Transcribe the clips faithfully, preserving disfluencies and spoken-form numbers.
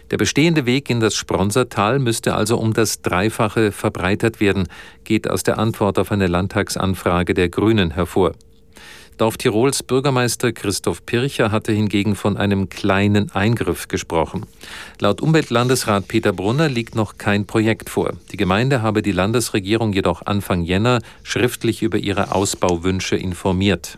Der bestehende Weg in das Spronsertal müsste also um das Dreifache verbreitert werden, geht aus der Antwort auf eine Landtagsanfrage der Grünen hervor. Dorftirols Bürgermeister Christoph Pircher hatte hingegen von einem kleinen Eingriff gesprochen. Laut Umweltlandesrat Peter Brunner liegt noch kein Projekt vor. Die Gemeinde habe die Landesregierung jedoch Anfang Jänner schriftlich über ihre Ausbauwünsche informiert.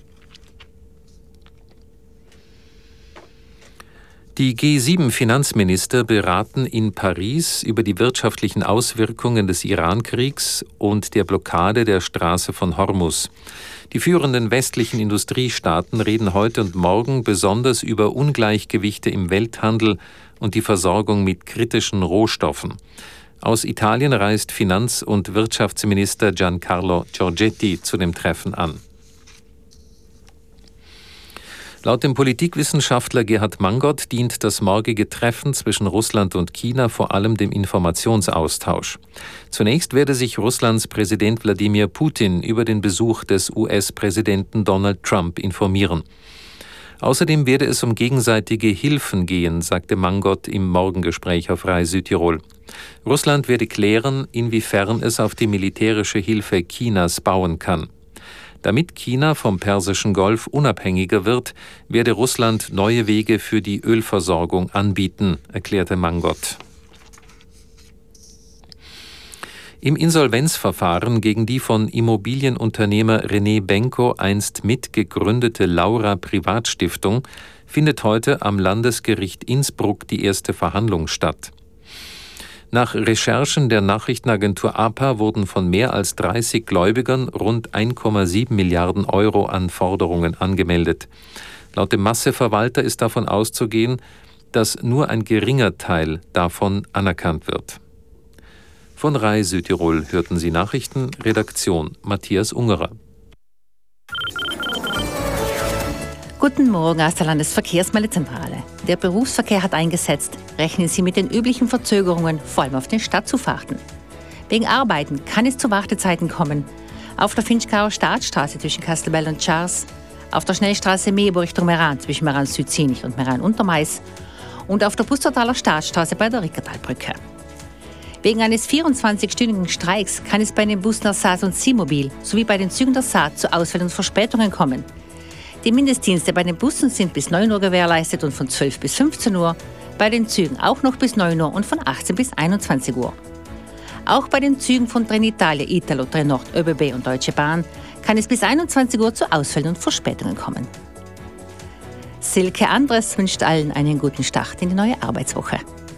Die G sieben Finanzminister beraten in Paris über die wirtschaftlichen Auswirkungen des Iran-Kriegs und der Blockade der Straße von Hormuz. Die führenden westlichen Industriestaaten reden heute und morgen besonders über Ungleichgewichte im Welthandel und die Versorgung mit kritischen Rohstoffen. Aus Italien reist Finanz- und Wirtschaftsminister Giancarlo Giorgetti zu dem Treffen an. Laut dem Politikwissenschaftler Gerhard Mangott dient das morgige Treffen zwischen Russland und China vor allem dem Informationsaustausch. Zunächst werde sich Russlands Präsident Wladimir Putin über den Besuch des U S-Präsidenten Donald Trump informieren. Außerdem werde es um gegenseitige Hilfen gehen, sagte Mangott im Morgengespräch auf Rai Südtirol. Russland werde klären, inwiefern es auf die militärische Hilfe Chinas bauen kann. Damit China vom Persischen Golf unabhängiger wird, werde Russland neue Wege für die Ölversorgung anbieten, erklärte Mangott. Im Insolvenzverfahren gegen die von Immobilienunternehmer René Benko einst mitgegründete Laura Privatstiftung findet heute am Landesgericht Innsbruck die erste Verhandlung statt. Nach Recherchen der Nachrichtenagentur A P A wurden von mehr als dreißig Gläubigern rund eins Komma sieben Milliarden Euro an Forderungen angemeldet. Laut dem Masseverwalter ist davon auszugehen, dass nur ein geringer Teil davon anerkannt wird. Von Rai Südtirol hörten Sie Nachrichten, Redaktion Matthias Ungerer. Guten Morgen aus der Landesverkehrsmeldezentrale. Der Berufsverkehr hat eingesetzt. Rechnen Sie mit den üblichen Verzögerungen, vor allem auf den Stadtzufahrten. Wegen Arbeiten kann es zu Wartezeiten kommen. Auf der Finchgauer Staatsstraße zwischen Kastelbell und Schars, auf der Schnellstraße Mebo Richtung Meran zwischen Meran Südzinich und Meran Untermais und auf der Pustertaler Staatsstraße bei der Rickertalbrücke. Wegen eines vierundzwanzigstündigen Streiks kann es bei den Bussen der Saat und Simobil sowie bei den Zügen der Saat zu Ausfällen und Verspätungen kommen. Die Mindestdienste bei den Bussen sind bis neun Uhr gewährleistet und von zwölf bis fünfzehn Uhr, bei den Zügen auch noch bis neun Uhr und von achtzehn bis einundzwanzig Uhr. Auch bei den Zügen von Trenitalia, Italo, Trenord, ÖBB und Deutsche Bahn kann es bis einundzwanzig Uhr zu Ausfällen und Verspätungen kommen. Silke Andres wünscht allen einen guten Start in die neue Arbeitswoche.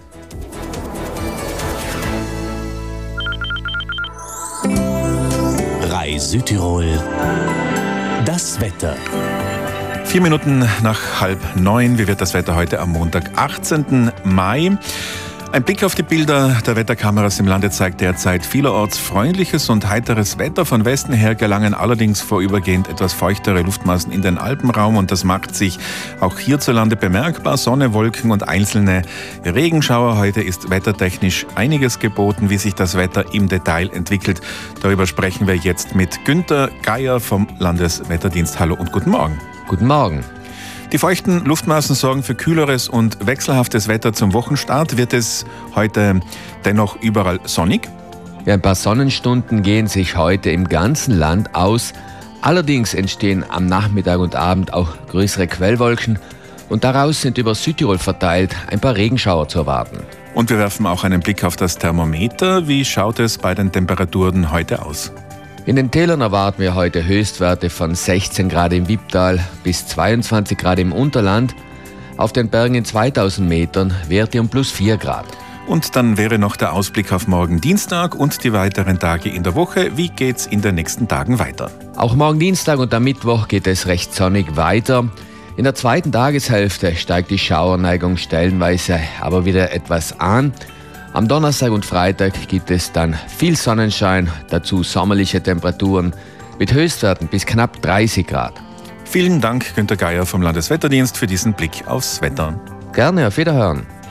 Rai Südtirol. Das Wetter. Vier Minuten nach halb neun. Wie wird das Wetter heute am Montag, achtzehnten Mai? Ein Blick auf die Bilder der Wetterkameras im Lande zeigt derzeit vielerorts freundliches und heiteres Wetter. Von Westen her gelangen allerdings vorübergehend etwas feuchtere Luftmassen in den Alpenraum und das macht sich auch hierzulande bemerkbar. Sonne, Wolken und einzelne Regenschauer. Heute ist wettertechnisch einiges geboten, wie sich das Wetter im Detail entwickelt. Darüber sprechen wir jetzt mit Günther Geier vom Landeswetterdienst. Hallo und guten Morgen. Guten Morgen. Die feuchten Luftmassen sorgen für kühleres und wechselhaftes Wetter zum Wochenstart. Wird es heute dennoch überall sonnig? Ja, ein paar Sonnenstunden gehen sich heute im ganzen Land aus. Allerdings entstehen am Nachmittag und Abend auch größere Quellwolken und daraus sind über Südtirol verteilt ein paar Regenschauer zu erwarten. Und wir werfen auch einen Blick auf das Thermometer. Wie schaut es bei den Temperaturen heute aus? In den Tälern erwarten wir heute Höchstwerte von sechzehn Grad im Wipptal bis zweiundzwanzig Grad im Unterland. Auf den Bergen in zweitausend Metern Werte um plus vier Grad. Und dann wäre noch der Ausblick auf morgen Dienstag und die weiteren Tage in der Woche. Wie geht's in den nächsten Tagen weiter? Auch morgen Dienstag und am Mittwoch geht es recht sonnig weiter. In der zweiten Tageshälfte steigt die Schauerneigung stellenweise aber wieder etwas an. Am Donnerstag und Freitag gibt es dann viel Sonnenschein, dazu sommerliche Temperaturen mit Höchstwerten bis knapp dreißig Grad. Vielen Dank, Günther Geier vom Landeswetterdienst, für diesen Blick aufs Wetter. Gerne, auf Wiederhören.